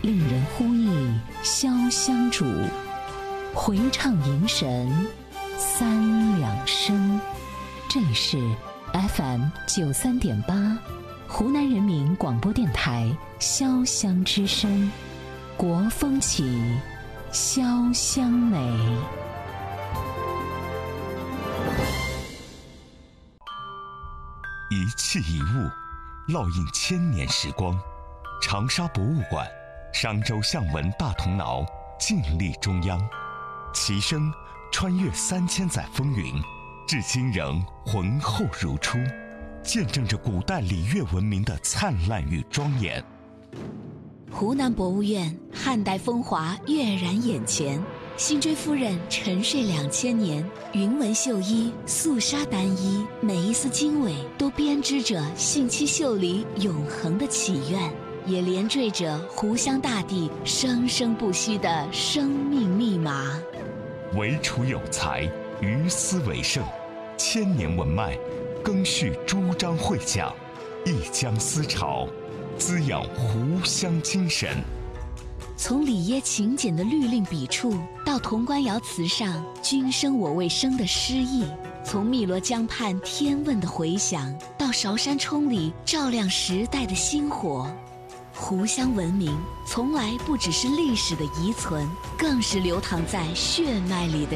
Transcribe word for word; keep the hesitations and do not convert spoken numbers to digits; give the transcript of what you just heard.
令人呼忆潇湘主，回唱吟神三两声。这里是 F M 九三点八，湖南人民广播电台潇湘之声，国风起，潇湘美。 一器一物，烙印千年时光。长沙博物馆、商周象纹大铜挠静立中央，其声穿越三千载风云，至今仍浑厚如初，见证着古代礼乐文明的灿烂与庄严。 湖南博物院汉代风华跃然眼前，辛追夫人沉睡两千年，云纹绣衣、素纱单衣，每一丝经纬都编织着信息秀里永恒的祈愿，也连缀着湖湘大地生生不息的生命密码。 惟楚有才，于斯为盛，千年文脉更续诸章会讲，一江思潮，滋养湖湘精神。 从里耶勤俭的律令笔触，到潼关窑瓷上君生我未生的诗意；从汨罗江畔天问的回响，到韶山冲里照亮时代的星火。湖湘文明从来不只是历史的遗存，更是流淌在血脉里的